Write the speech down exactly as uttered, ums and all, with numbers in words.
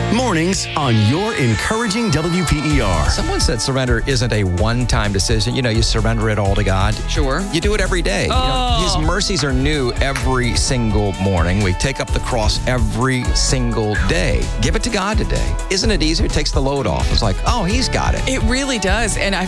Mornings on your encouraging W P E R. Someone said surrender isn't a one-time decision. You know, you surrender it all to God. Sure. You do it every day. You know, Oh. His mercies are new every single morning. We take up the cross every single day. Give it to God today. Isn't it easier? It takes the load off. It's like, oh, he's got it. It really does. And I